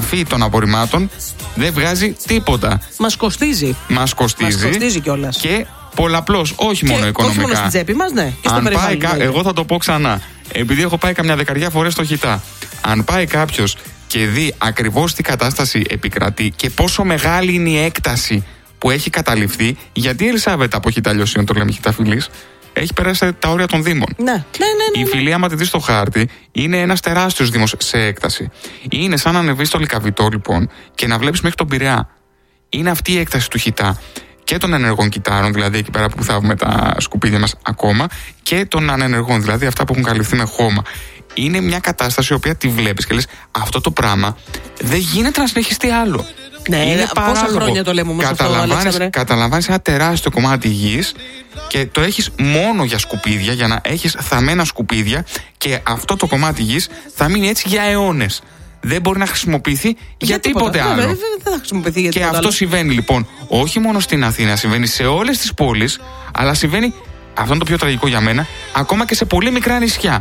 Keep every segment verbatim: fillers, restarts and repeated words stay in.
αφή των απορριμμάτων δεν βγάζει τίποτα. Μας κοστίζει. Μας κοστίζει. Μας κοστίζει κιόλας. Και πολλαπλώς, όχι και μόνο οικονομικά. Όχι μόνο στην τσέπη μας, ναι. Και στο περιβάλλον. Κα... Εγώ θα το πω ξανά. Επειδή έχω πάει καμιά δεκαριά φορές στο Χιτά. Αν πάει κάποιος και δει ακριβώς τι κατάσταση επικρατεί και πόσο μεγάλη είναι η έκταση που έχει καταληφθεί, γιατί η Ελισάβετ από Χιτά Λιωσίων, το λέμε Χιτά Φιλής, έχει περάσει τα όρια των Δήμων. Ναι, ναι, ναι, ναι, ναι. Η Φιλή, άμα τη δει στο χάρτη, είναι ένας τεράστιος Δήμος σε έκταση. Είναι σαν να ανεβεί στο Λυκαβητό, λοιπόν, και να βλέπεις μέχρι τον Πειραιά. Είναι αυτή η έκταση του Χιτά. Και των ενεργών κυτάρων, δηλαδή εκεί πέρα που θάβουμε τα σκουπίδια μας ακόμα, και των ανενεργών, δηλαδή αυτά που έχουν καλυφθεί με χώμα. Είναι μια κατάσταση η οποία τη βλέπεις και λες, αυτό το πράγμα δεν γίνεται να συνεχιστεί άλλο. Ναι, είναι πόσα χρόνια το λέμε όμως καταλαμβάνεις, αυτό, καταλαμβάνεις ένα τεράστιο κομμάτι γης και το έχεις μόνο για σκουπίδια, για να έχεις θαμμένα σκουπίδια, και αυτό το κομμάτι γης θα μείνει έτσι για αιώνες. Δεν μπορεί να χρησιμοποιηθεί για, για τίποτε τίποτα. άλλο. Δεν θα χρησιμοποιηθεί για και αυτό άλλο. συμβαίνει λοιπόν όχι μόνο στην Αθήνα, συμβαίνει σε όλες τις πόλεις, αλλά συμβαίνει, αυτό είναι το πιο τραγικό για μένα, ακόμα και σε πολύ μικρά νησιά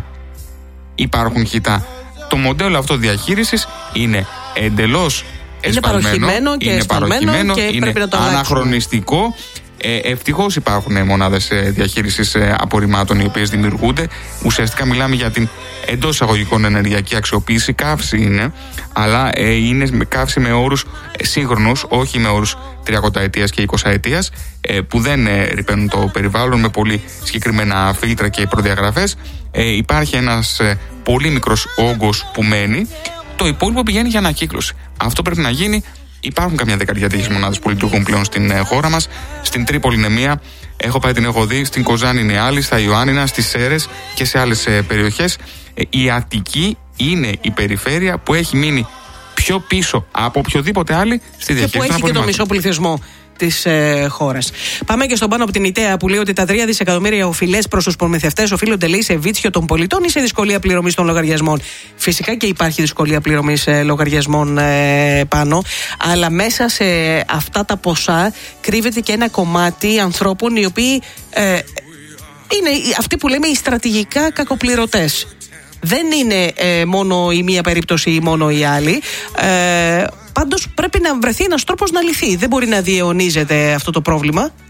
υπάρχουν Χιτά. Το μοντέλο αυτό διαχείρισης είναι εντελώς εσφαλμένο, είναι, και είναι παροχημένο, και είναι αναχρονιστικό. Ε, ευτυχώς υπάρχουν μονάδες διαχείρισης απορριμμάτων οι οποίες δημιουργούνται. Ουσιαστικά μιλάμε για την εντός εισαγωγικών ενεργειακή αξιοποίηση. Καύση είναι, αλλά ε, είναι καύση με όρους σύγχρονους, όχι με όρους τριακονταετίας και εικοσαετίας, ε, που δεν ε, ρυπαίνουν το περιβάλλον, με πολύ συγκεκριμένα φίλτρα και προδιαγραφές. Ε, υπάρχει ένας ε, πολύ μικρός όγκος που μένει. Το υπόλοιπο πηγαίνει για ανακύκλωση. Αυτό πρέπει να γίνει. Υπάρχουν καμιά δεκαετία τέτοιες μονάδες που λειτουργούν πλέον στην ε, χώρα μας. Στην Τρίπολη είναι μία, έχω πάει, την έχω δει. Στην Κοζάνη είναι άλλη, στα Ιωάννινα, στις Σέρρες και σε άλλες ε, περιοχές. Ε, η Αττική είναι η περιφέρεια που έχει μείνει πιο πίσω από οποιοδήποτε άλλη στη διαχείριση των απορριμμάτων. Και που έχει και το μισό πληθυσμό της ε, χώρας. Πάμε και στον Πάνο από την ΙΤΕΑ που λέει ότι τα τρία δισεκατομμύρια οφειλές προς τους προμηθευτές οφείλονται, λέει, σε βίτσιο των πολιτών ή σε δυσκολία πληρωμής των λογαριασμών. Φυσικά και υπάρχει δυσκολία πληρωμής ε, λογαριασμών ε, πάνω, αλλά μέσα σε αυτά τα ποσά κρύβεται και ένα κομμάτι ανθρώπων οι οποίοι ε, είναι αυτοί που λέμε οι στρατηγικά κακοπληρωτές. Δεν είναι ε, μόνο η μία περίπτωση ή μόνο η άλλη. Ε, Πάντως πρέπει να βρεθεί ένας τρόπος να λυθεί. Δεν μπορεί να διαιωνίζεται αυτό το πρόβλημα.